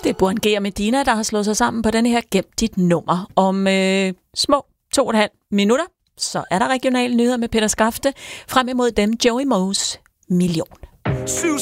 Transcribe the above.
Det er Buren G. og Medina, der har slået sig sammen på denne her Gem dit nummer. Om små 2,5 minutter, så er der regionale nyheder med Peter Skafte. Frem imod dem Joey Moes Million.